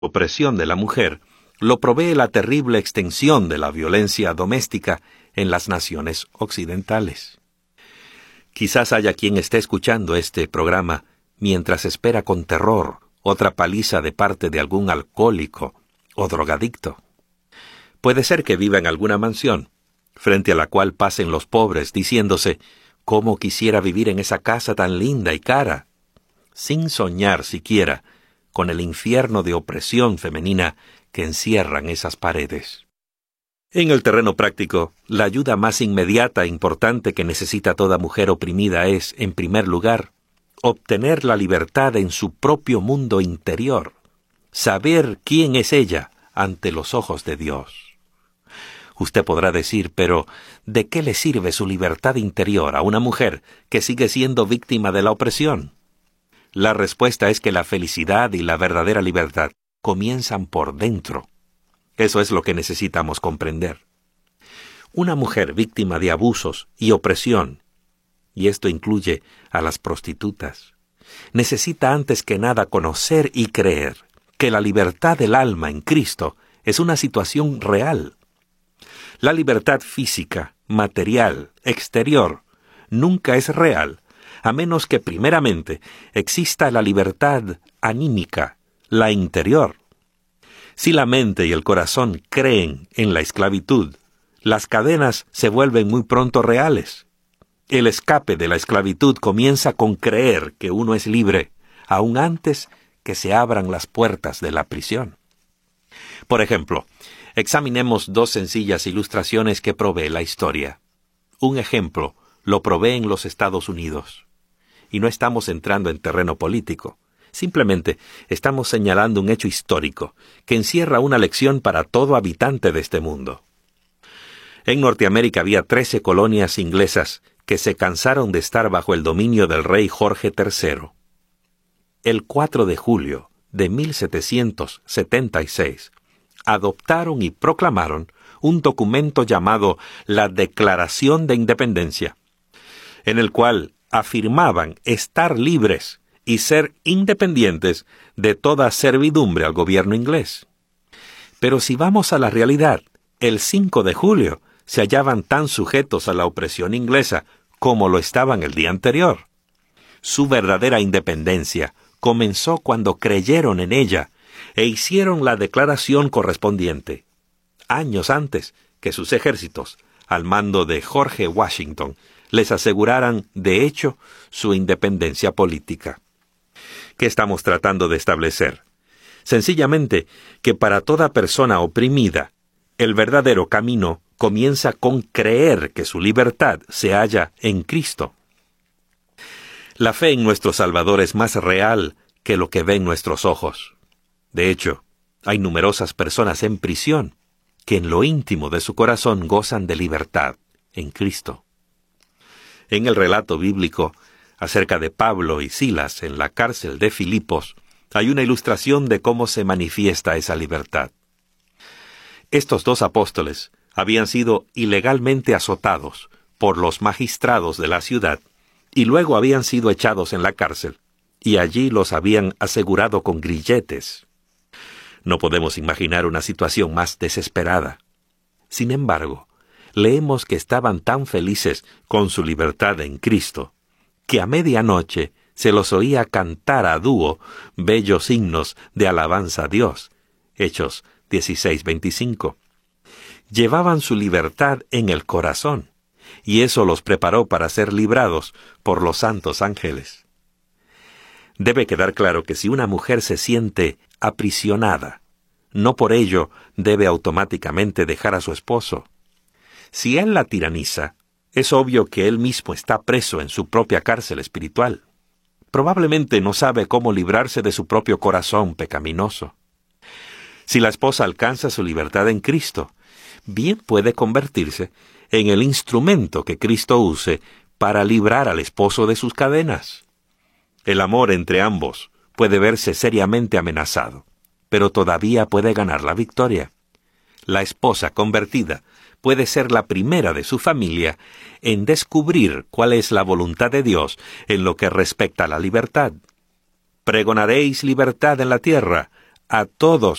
opresión de la mujer lo provee la terrible extensión de la violencia doméstica en las naciones occidentales. Quizás haya quien esté escuchando este programa mientras espera con terror otra paliza de parte de algún alcohólico o drogadicto. Puede ser que viva en alguna mansión, frente a la cual pasen los pobres diciéndose: «¿Cómo quisiera vivir en esa casa tan linda y cara?», sin soñar siquiera con el infierno de opresión femenina que encierran esas paredes. En el terreno práctico, la ayuda más inmediata e importante que necesita toda mujer oprimida es, en primer lugar, obtener la libertad en su propio mundo interior, saber quién es ella ante los ojos de Dios. Usted podrá decir, pero ¿de qué le sirve su libertad interior a una mujer que sigue siendo víctima de la opresión? La respuesta es que la felicidad y la verdadera libertad comienzan por dentro. Eso es lo que necesitamos comprender. Una mujer víctima de abusos y opresión, y esto incluye a las prostitutas, necesita antes que nada conocer y creer que la libertad del alma en Cristo es una situación real. La libertad física, material, exterior, nunca es real, a menos que primeramente exista la libertad anímica, la interior. Si la mente y el corazón creen en la esclavitud, las cadenas se vuelven muy pronto reales. El escape de la esclavitud comienza con creer que uno es libre, aún antes que se abran las puertas de la prisión. Por ejemplo, examinemos dos sencillas ilustraciones que provee la historia. Un ejemplo lo provee en los Estados Unidos. Y no estamos entrando en terreno político. Simplemente estamos señalando un hecho histórico que encierra una lección para todo habitante de este mundo. En Norteamérica había 13 colonias inglesas que se cansaron de estar bajo el dominio del rey Jorge III. El 4 de julio de 1776, adoptaron y proclamaron un documento llamado la Declaración de Independencia, en el cual afirmaban estar libres y ser independientes de toda servidumbre al gobierno inglés. Pero si vamos a la realidad, el 5 de julio se hallaban tan sujetos a la opresión inglesa como lo estaban el día anterior. Su verdadera independencia comenzó cuando creyeron en ella e hicieron la declaración correspondiente, años antes que sus ejércitos, al mando de George Washington, les aseguraran, de hecho, su independencia política. ¿Qué estamos tratando de establecer? Sencillamente que para toda persona oprimida, el verdadero camino comienza con creer que su libertad se halla en Cristo. La fe en nuestro Salvador es más real que lo que ven nuestros ojos. De hecho, hay numerosas personas en prisión que en lo íntimo de su corazón gozan de libertad en Cristo. En el relato bíblico acerca de Pablo y Silas en la cárcel de Filipos, hay una ilustración de cómo se manifiesta esa libertad. Estos dos apóstoles habían sido ilegalmente azotados por los magistrados de la ciudad y luego habían sido echados en la cárcel, y allí los habían asegurado con grilletes. No podemos imaginar una situación más desesperada. Sin embargo, leemos que estaban tan felices con su libertad en Cristo, que a medianoche se los oía cantar a dúo bellos himnos de alabanza a Dios. Hechos 16:25. Llevaban su libertad en el corazón, y eso los preparó para ser librados por los santos ángeles. Debe quedar claro que si una mujer se siente aprisionada, no por ello debe automáticamente dejar a su esposo. Si él la tiraniza, es obvio que él mismo está preso en su propia cárcel espiritual. Probablemente no sabe cómo librarse de su propio corazón pecaminoso. Si la esposa alcanza su libertad en Cristo, bien puede convertirse en el instrumento que Cristo use para librar al esposo de sus cadenas. El amor entre ambos puede verse seriamente amenazado, pero todavía puede ganar la victoria. La esposa convertida puede ser la primera de su familia en descubrir cuál es la voluntad de Dios en lo que respecta a la libertad. Pregonaréis libertad en la tierra, a todos